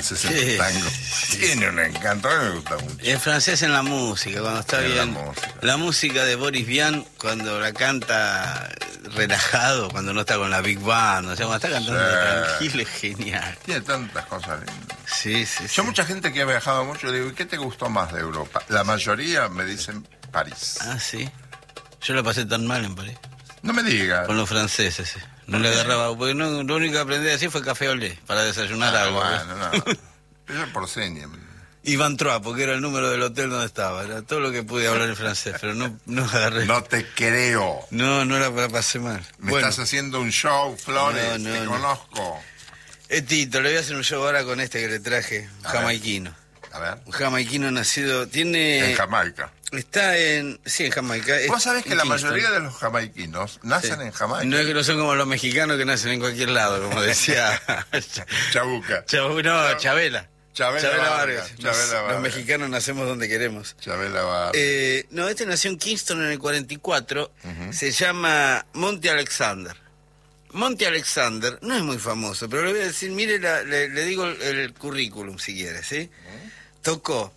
francés en el tango. Tiene un encanto, a mí me gusta mucho. El francés en la música, cuando está En bien. La música de Boris Vian, cuando la canta relajado, cuando no está con la Big Band, o sea, cuando está cantando tranquilo, es genial. Tiene tantas cosas lindas. Sí. Yo mucha gente que ha viajado mucho, le digo, ¿y qué te gustó más de Europa? La mayoría me dicen París. Ah, sí. Yo la pasé tan mal en París. No me digas. Con los franceses, sí. No le agarraba, porque no, lo único que aprendí a decir fue café olé, para desayunar algo. Bueno, no. Eso por seña. Y Van Trois, porque era el número del hotel donde estaba. Era todo lo que pude hablar en francés, pero no agarré. No te creo. No la pasé mal. Me estás haciendo un show, Flores, te conozco. Tito, le voy a hacer un show ahora con este que le traje, jamaiquino. A ver. Un jamaiquino nacido, tiene... En Jamaica. Está en... Sí, en Jamaica. Vos sabés que la mayoría de los jamaiquinos nacen en Jamaica. No es que no son como los mexicanos que nacen en cualquier lado, como decía... Chabuca. Chabela. Chabela Vargas. Los mexicanos nacemos donde queremos. Chabela Vargas. Este nació en Kingston en el 44. Se llama Monty Alexander. Monty Alexander no es muy famoso, pero le voy a decir, mire, le digo el currículum si quiere, ¿sí? Tocó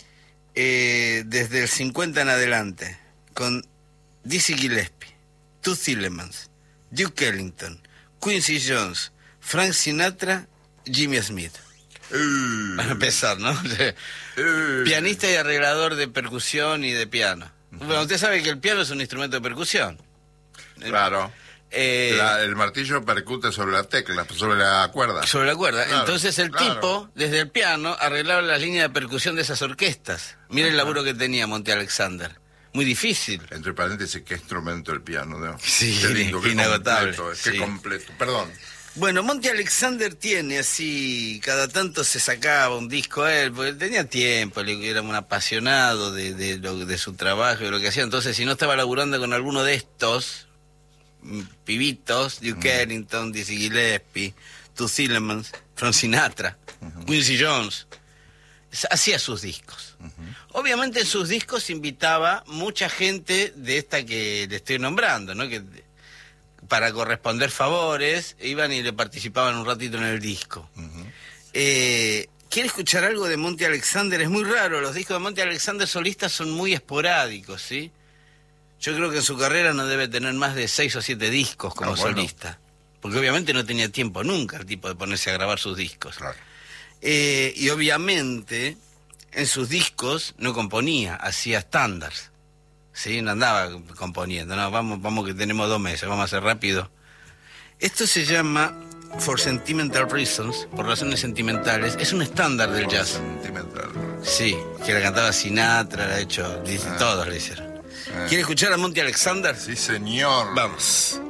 desde el 50 en adelante con Dizzy Gillespie, Toots Thielemans, Duke Ellington, Quincy Jones, Frank Sinatra, Jimmy Smith. Para empezar, ¿no? Pianista y arreglador de percusión y de piano. Bueno, usted sabe que el piano es un instrumento de percusión. Claro. El martillo percute sobre la tecla, sobre la cuerda. Sobre la cuerda. Claro, entonces el tipo, desde el piano, arreglaba las líneas de percusión de esas orquestas. Mire el laburo que tenía Monty Alexander. Muy difícil. Entre paréntesis, qué instrumento el piano, ¿no? Sí, qué lindo, qué inagotable. Completo, qué completo. Perdón. Bueno, Monty Alexander tiene así, cada tanto se sacaba un disco a él, porque tenía tiempo, era un apasionado de su trabajo y de lo que hacía. Entonces, si no estaba laburando con alguno de estos pibitos, Duke Ellington, Dizzy Gillespie, Toots Thielemans, Frank Sinatra, Quincy Jones, hacía sus discos. Obviamente en sus discos invitaba mucha gente de esta que le estoy nombrando, ¿no? Que para corresponder favores iban y le participaban un ratito en el disco. ¿Quiere escuchar algo de Monty Alexander? Es muy raro, los discos de Monty Alexander solistas son muy esporádicos, ¿sí? Yo creo que en su carrera no debe tener más de 6 o 7 discos como solista. Porque obviamente no tenía tiempo nunca el tipo de ponerse a grabar sus discos. Claro. Y obviamente en sus discos no componía, hacía estándares. Sí, no andaba componiendo, no, vamos que tenemos 2 meses, vamos a hacer rápido. Esto se llama For Sentimental Reasons, por razones sentimentales, es un estándar del jazz. Sentimental. Sí, que la cantaba Sinatra, la ha hecho, todos le hicieron. ¿Quiere escuchar a Monty Alexander? Sí, señor. Vamos.